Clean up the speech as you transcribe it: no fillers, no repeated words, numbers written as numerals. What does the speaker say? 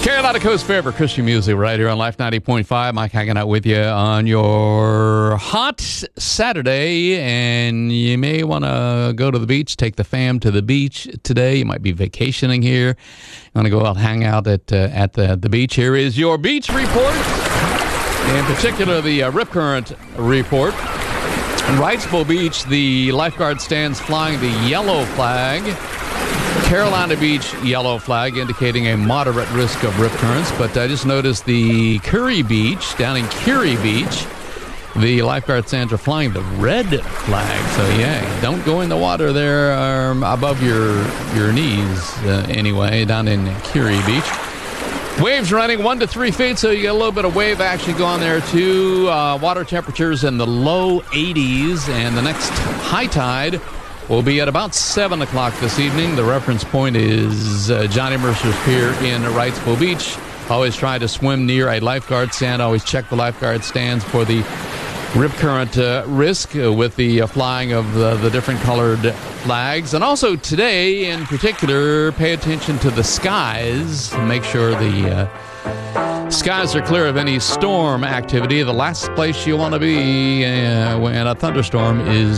Carolina Coast Favorite Christian music right here on Life 90.5. Mike hanging out with you on your hot Saturday, and you may want to go to the beach, take the fam to the beach today. You might be vacationing here. You want to go out, hang out at the beach. Here is your beach report, in particular the Rip Current report. In Wrightsville Beach, the lifeguard stands flying the yellow flag. Carolina Beach, yellow flag, indicating a moderate risk of rip currents. But I just noticed the Curry Beach, down in Curry Beach, the lifeguard stands are flying the red flag. So, yeah, don't go in the water there above your knees, anyway, down in Curry Beach. Waves running 1 to 3 feet, so you get a little bit of wave action going there, too. Water temperatures in the low 80s, and the next high tide will be at about 7 o'clock this evening. The reference point is Johnny Mercer's Pier in Wrightsville Beach. Always try to swim near a lifeguard stand. Always check the lifeguard stands for the rip current risk with the flying of the different colored flags. And also today, in particular, pay attention to the skies. Make sure the skies are clear of any storm activity. The last place you want to be in a thunderstorm is